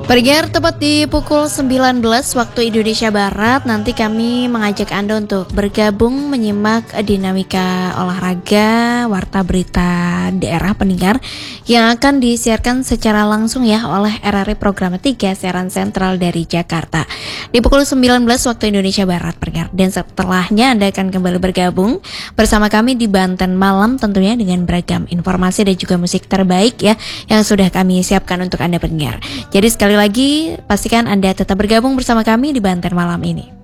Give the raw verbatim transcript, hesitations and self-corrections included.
Pendengar, tepat di pukul sembilan belas waktu Indonesia Barat, nanti kami mengajak Anda untuk bergabung menyimak dinamika olahraga Warta Berita Daerah pendengar yang akan disiarkan secara langsung ya oleh R R I Program tiga siaran sentral dari Jakarta di pukul sembilan belas waktu Indonesia Barat pendengar. Dan setelahnya Anda akan kembali bergabung bersama kami di Banten Malam, tentunya dengan beragam informasi dan juga musik terbaik ya yang sudah kami siapkan untuk Anda pendengar. Jadi sekali lagi pastikan Anda tetap bergabung bersama kami di Banten Malam ini.